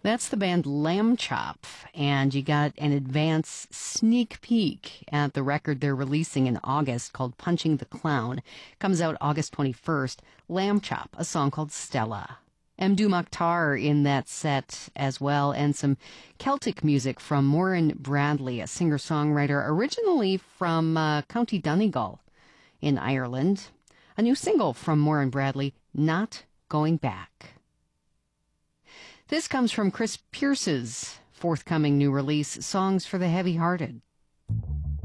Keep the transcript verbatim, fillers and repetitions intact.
That's the band Lamb Chop, and you got an advance sneak peek at the record they're releasing in August called Punching the Clown. Comes out August twenty-first. Lamb Chop, a song called Stella. Mdou Moctar in that set as well, and some Celtic music from Moran Bradley, a singer-songwriter originally from uh, County Donegal in Ireland. A new single from Moran Bradley, Not Going Back. This comes from Chris Pierce's forthcoming new release, Songs for the Heavy-Hearted.